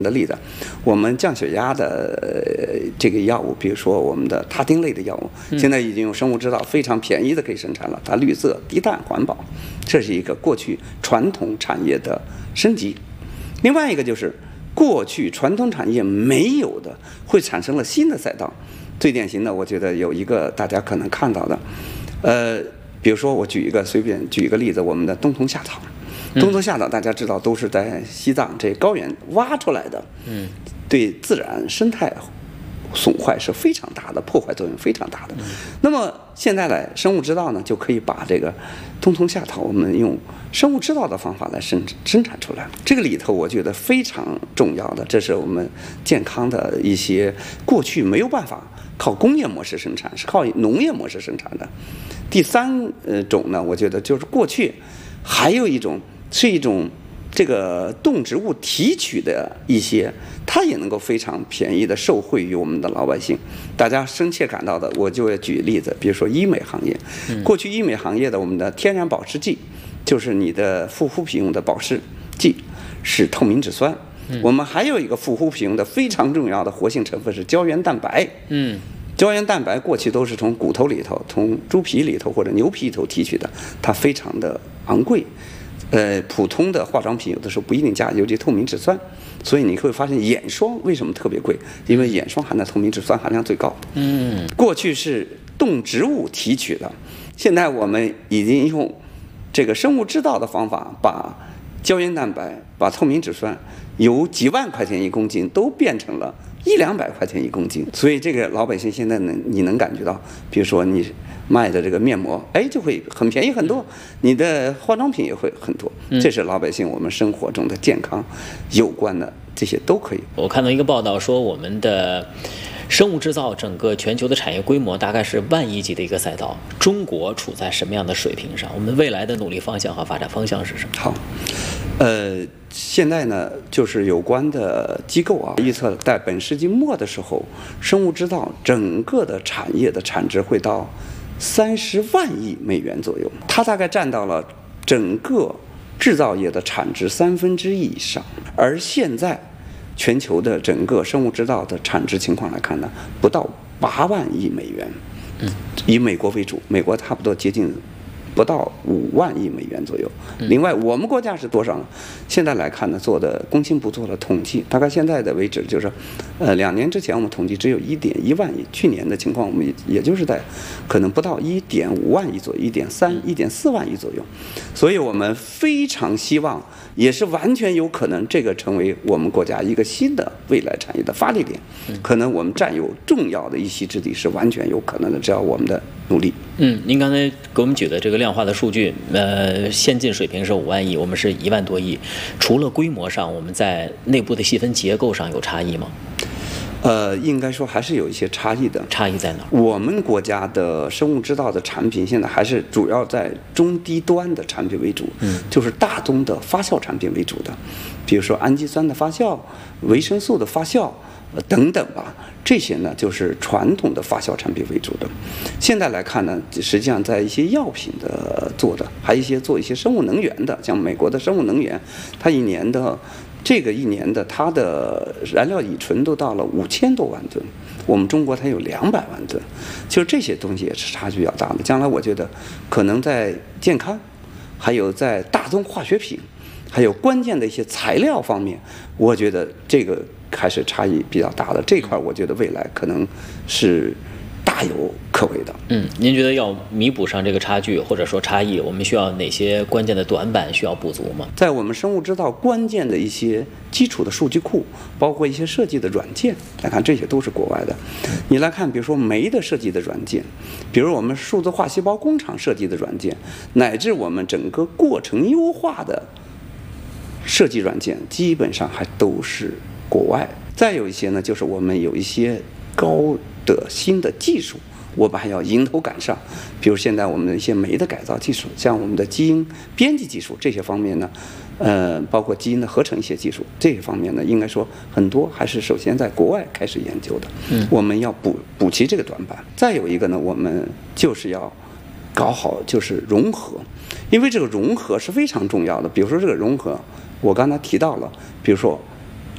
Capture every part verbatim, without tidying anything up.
的例子，我们降血压的、呃、这个药物，比如说我们的他汀类的药物，现在已经用生物制造非常便宜的可以生产了，它绿色、低碳、环保，这是一个过去传统产业的升级。另外一个就是过去传统产业没有的，会产生了新的赛道。最典型的，我觉得有一个大家可能看到的，呃，比如说我举一个随便举一个例子，我们的冬虫夏草。冬虫夏草大家知道都是在西藏这高原挖出来的，嗯，对自然生态损坏是非常大的，破坏作用非常大的。嗯、那么现在来生物制造呢，就可以把这个冬虫夏草我们用生物制造的方法来生生产出来。这个里头我觉得非常重要的，这是我们健康的一些过去没有办法靠工业模式生产，是靠农业模式生产的。第三呃种呢，我觉得就是过去还有一种。是一种这个动植物提取的一些，它也能够非常便宜的受惠于我们的老百姓。大家深切感到的，我就要举例子，比如说医美行业，过去医美行业的我们的天然保湿剂，就是你的护肤品用的保湿剂是透明质酸。我们还有一个护肤品用的非常重要的活性成分是胶原蛋白。嗯。胶原蛋白过去都是从骨头里头、从猪皮里头或者牛皮里头提取的，它非常的昂贵。呃，普通的化妆品有的时候不一定加，尤其透明质酸，所以你会发现眼霜为什么特别贵？因为眼霜含的透明质酸含量最高。嗯，过去是动植物提取的，现在我们已经用这个生物制造的方法，把胶原蛋白、把透明质酸由几万块钱一公斤都变成了一两百块钱一公斤。所以这个老百姓现在呢，你能感觉到，比如说你卖的这个面膜，哎，就会很便宜很多，你的化妆品也会很多，这是老百姓我们生活中的健康有关的，这些都可以。 我看到一个报道说，我们的生物制造整个全球的产业规模大概是万亿级的一个赛道，中国处在什么样的水平上？我们未来的努力方向和发展方向是什么？ 好，呃，现在呢，就是有关的机构啊，预测在本世纪末的时候，生物制造整个的产业的产值会到三十万亿美元左右，它大概占到了整个制造业的产值三分之一以上。而现在全球的整个生物制造的产值情况来看呢，不到八万亿美元。嗯，以美国为主，美国差不多接近不到五万亿美元左右。另外，我们国家是多少呢？现在来看呢，做的工信部做了统计，大概现在的为止就是，呃，两年之前我们统计只有一点一万亿，去年的情况我们也就是在可能不到一点五万亿左右，一点三、一点四万亿左右。所以我们非常希望，也是完全有可能这个成为我们国家一个新的未来产业的发力点。可能我们占有重要的一席之地是完全有可能的，只要我们的努力。 嗯，您刚才给我们举的这个量化的数据，呃，先进水平是五万亿，我们是一万多亿。除了规模上，我们在内部的细分结构上有差异吗？ 呃，应该说还是有一些差异的。 差异在哪？ 我们国家的生物制造的产品现在还是主要在中低端的产品为主，嗯，就是大宗的发酵产品为主的，比如说氨基酸的发酵、维生素的发酵。呃，等等吧，这些呢就是传统的发酵产品为主的。现在来看呢，实际上在一些药品的做的，还有一些做一些生物能源的，像美国的生物能源，它一年的这个一年的它的燃料乙醇都到了五千多万吨，我们中国它有两百万吨，就这些东西也是差距比较大的。将来我觉得可能在健康，还有在大宗化学品，还有关键的一些材料方面，我觉得这个还是差异比较大的。这块我觉得未来可能是大有可为的。 嗯，您觉得要弥补上这个差距或者说差异，我们需要哪些关键的短板需要补足吗？ 在我们生物制造关键的一些基础的数据库，包括一些设计的软件来看，这些都是国外的。你来看，比如说酶的设计的软件，比如我们数字化细胞工厂设计的软件，乃至我们整个过程优化的设计软件，基本上还都是国外。再有一些呢，就是我们有一些高的新的技术，我们还要迎头赶上。比如现在我们的一些酶的改造技术，像我们的基因编辑技术，这些方面呢，呃，包括基因的合成一些技术，这些方面呢，应该说很多还是首先在国外开始研究的。嗯，我们要补补齐这个短板。再有一个呢，我们就是要搞好就是融合，因为这个融合是非常重要的。比如说这个融合，我刚才提到了，比如说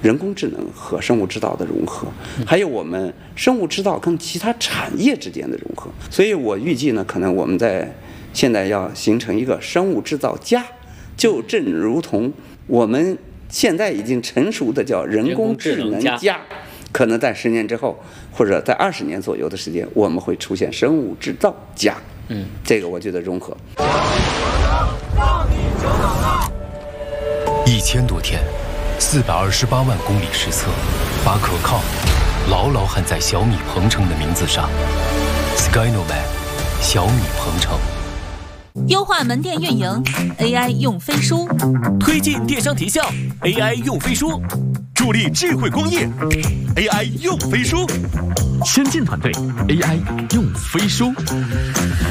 人工智能和生物制造的融合，还有我们生物制造跟其他产业之间的融合。所以我预计呢，可能我们在现在要形成一个生物制造家，就正如同我们现在已经成熟的叫人工智能家，可能在十年之后，或者在二十年左右的时间，我们会出现生物制造家。嗯，这个我觉得融合。 一千多天，四百二十八万公里实测，把可靠牢牢焊在小米鹏程的名字上。Skynoman， 小米鹏程。 优化门店运营 ，A I 用飞书； 推进电商提效 ，A I 用飞书；助力智慧工业 ，A I 用飞书； 先进团队 A I 用飞书。